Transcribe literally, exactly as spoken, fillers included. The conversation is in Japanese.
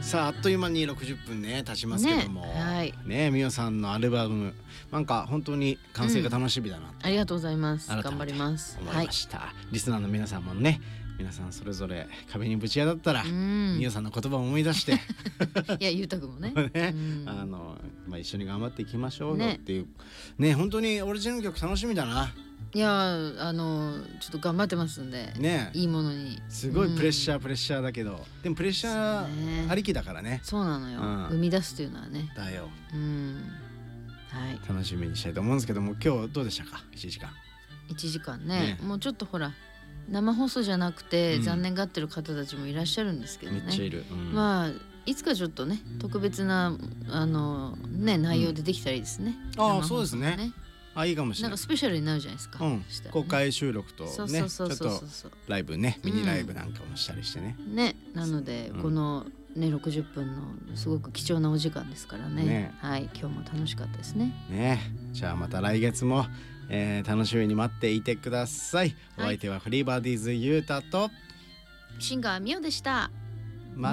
さああっという間にろくじゅっぷんね経ちますけども、 ね、はい、 ね、みおさんのアルバムなんか本当に完成が楽しみだな、うん、 ありがとうございます。 改めて頑張ります思いました、はい、リスナーの皆さんもね、皆さんそれぞれ壁にぶち当たったら、うん、みおさんの言葉を思い出していやゆうたくんもねね、うん、あのまあ、一緒に頑張っていきましょうよっていうね、本当にオリジナル曲楽しみだな。 いやあのちょっと頑張ってますんで、ね、いいものに。 すごいプレッシャー、うん、プレッシャーだけどでもプレッシャーありきだからね。 そうなのよ、うん、生み出すというのはねだよ、 うんはい、 楽しみにしたいと思うんですけども、今日どうでしたかいちじかん。 いちじかん ね, ねもうちょっとほら生放送じゃなくて、うん、残念がってる方たちもいらっしゃるんですけどね。 めっちゃいる、うん、 まあいつかちょっとね特別なあの、ね、内容でできたらいいですね、 うん、ああそうですね。あいいかもしれない。 なんかスペシャルになるじゃないですか、うんね、公開収録とねちょっとライブね、ミニライブなんかもしたりしてね、 うん、ねなので、うん、この、ね、ろくじゅっぷんのすごく貴重なお時間ですから ね, ねはい、今日も楽しかったですね。 ねじゃあまた来月も、えー、楽しみに待っていてください。お相手はフリーバーディーズゆうたとシンガーみおでした。